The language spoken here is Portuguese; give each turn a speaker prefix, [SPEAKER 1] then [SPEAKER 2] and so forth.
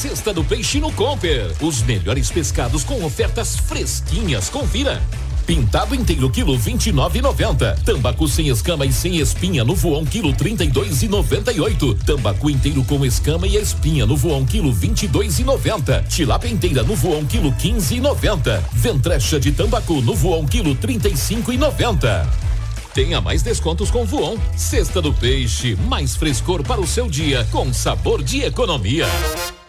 [SPEAKER 1] Sexta do Peixe no Comper. Os melhores pescados com ofertas fresquinhas. Confira. Pintado inteiro quilo 29,90. Tambacu sem escama e sem espinha no voão quilo 32,98. Tambacu inteiro com escama e espinha no voão quilo 22,90. Tilápia inteira no voão quilo 15,90. Ventrecha de tambacu no voão quilo 35,90. Tenha mais descontos com Voon. Sexta do Peixe, mais frescor para o seu dia, com sabor de economia.